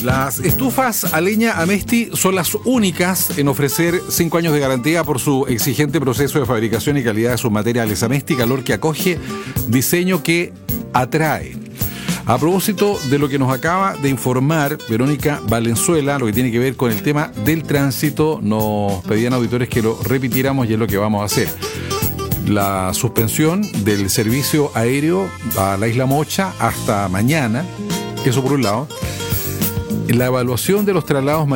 Las estufas a leña Amesti son las únicas en ofrecer 5 años de garantía por su exigente proceso de fabricación y calidad de sus materiales. Amesti, calor que acoge, diseño que atrae. A propósito de lo que nos acaba de informar Verónica Valenzuela, lo que tiene que ver con el tema del tránsito, nos pedían auditores que lo repitiéramos y es lo que vamos a hacer. La suspensión del servicio aéreo a la Isla Mocha hasta mañana, eso por un lado. La evaluación de los traslados